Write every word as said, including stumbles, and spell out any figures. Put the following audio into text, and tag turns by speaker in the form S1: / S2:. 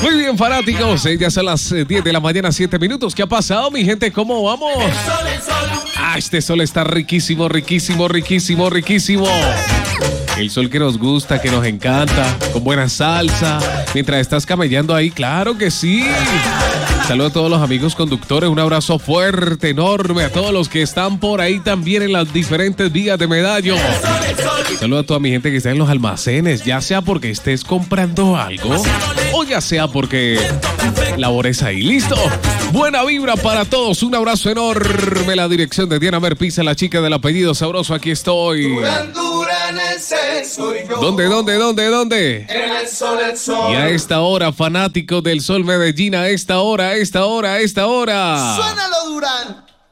S1: Muy bien, fanáticos, eh, ya son las eh, diez de la mañana, siete minutos. ¿Qué ha pasado, mi gente? ¿Cómo vamos? Ah, este sol está riquísimo, riquísimo, riquísimo, riquísimo. El sol que nos gusta, que nos encanta, con buena salsa. Mientras estás camellando ahí, claro que sí. Saludos a todos los amigos conductores, un abrazo fuerte, enorme a todos los que están por ahí también en las diferentes vías de Medallo. Saludos a toda mi gente que está en los almacenes, ya sea porque estés comprando algo o ya sea porque labores ahí. ¿Listo? Buena vibra para todos, un abrazo enorme. La dirección de Diana Merpisa, la chica del apellido sabroso, aquí estoy.
S2: Durán, Durán, ese soy yo.
S1: ¿Dónde, dónde, dónde, dónde?
S2: En el sol, el sol.
S1: Y a esta hora, fanáticos del Sol Medellín, a esta hora, a esta hora, a esta hora.
S2: Suénalo, Durán.